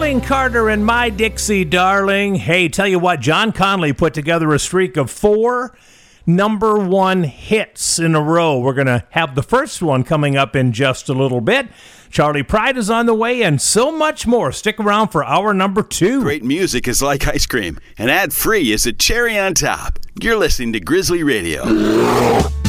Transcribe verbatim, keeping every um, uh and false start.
Kevin Carter and My Dixie Darling. Hey, tell you what, John Conley put together a streak of four number one hits in a row. We're going to have the first one coming up in just a little bit. Charlie Pride is on the way, and so much more. Stick around for hour number two. Great music is like ice cream, and ad-free is a cherry on top. You're listening to Grizzly Radio.